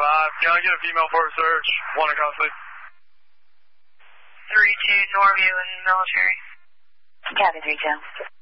Can I get a female for a search? One in custody. 3-2 Norview in military. Cabin 3-2.